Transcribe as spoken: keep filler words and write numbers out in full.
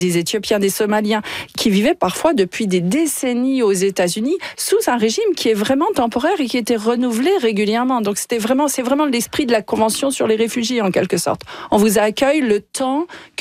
des Éthiopiens, des Somaliens, qui vivaient parfois depuis des décennies aux États-Unis sous un régime qui est vraiment temporaire et qui était renouvelé régulièrement. Donc c'était vraiment, c'est vraiment l'esprit de la Convention sur les réfugiés en quelque sorte. On vous accueille le temps que